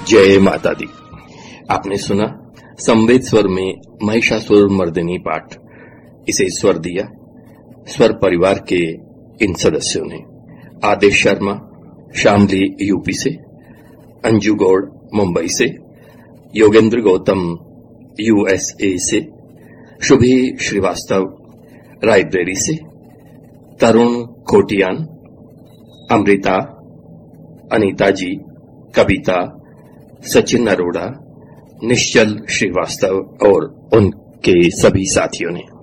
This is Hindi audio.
जय माता दी। आपने सुना संवेद स्वर में महिषासुर मर्दिनी पाठ। इसे स्वर दिया स्वर परिवार के इन सदस्यों ने। आदेश शर्मा शामली यूपी से, अंजू गौड़ मुंबई से, योगेंद्र गौतम यूएसए से, शुभी श्रीवास्तव रायबरेली से, तरुण खोटियान, अमृता, अनीता जी, कविता, सचिन अरोड़ा, निश्चल श्रीवास्तव और उनके सभी साथियों ने।